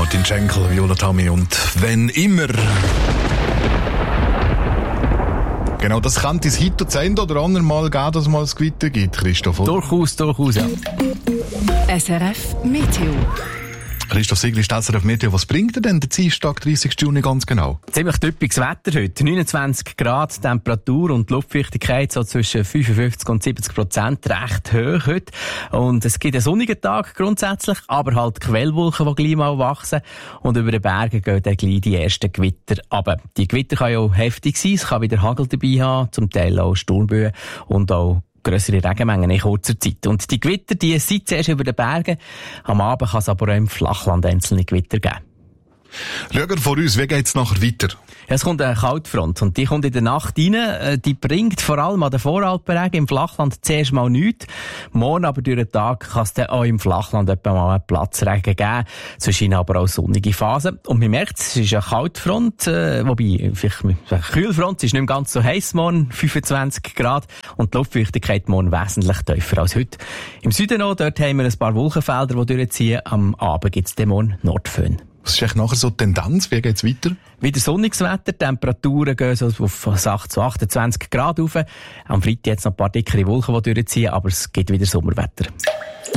Martin Schenkel, Viola Tammy und «Wenn immer». Genau, das könnte es heute das ein oder andere Mal geben, dass es mal ein Gewitter gibt, Christoph. Oder? Durchaus, ja. SRF Meteo. Christoph Sigli, SRF Meteo, was bringt dir denn der Dienstag, 30. Juni ganz genau? Ziemlich typisches Wetter heute. 29 Grad Temperatur und die Luftfeuchtigkeit so zwischen 55 und 70%, recht hoch heute. Und es gibt einen sonnigen Tag grundsätzlich, aber halt Quellwolken, die gleich mal wachsen. Und über den Bergen gehen dann gleich die ersten Gewitter runter. Die Gewitter können ja auch heftig sein, es kann wieder Hagel dabei haben, zum Teil auch Sturmböen und auch grössere Regenmengen in kurzer Zeit. Und die Gewitter, die sind zuerst über den Bergen. Am Abend kann es aber auch im Flachland einzelne Gewitter geben. Schauen wir vor uns, wie geht's nachher weiter? Ja, es kommt eine Kaltfront und die kommt in der Nacht rein. Die bringt vor allem an den Voralpenregen im Flachland zuerst mal nichts. Morgen aber durch den Tag kann es dann auch im Flachland etwa mal einen Platzregen geben. Zwischen aber auch sonnige Phasen. Und man merkt, es ist eine Kaltfront, wobei vielleicht eine Kühlfront, es ist nicht mehr ganz so heiß morgen, 25 Grad. Und die Luftfeuchtigkeit morgen wesentlich tiefer als heute. Im Süden noch, dort haben wir ein paar Wolkenfelder, die durchziehen. Am Abend gibt es dann morgen Nordföhn. Was ist eigentlich nachher so die Tendenz? Wie geht's weiter? Wieder sonniges Wetter, Temperaturen gehen so auf 8 zu 28 Grad rauf. Am Freitag jetzt noch ein paar dickere Wolken, die durchziehen, aber es gibt wieder Sommerwetter.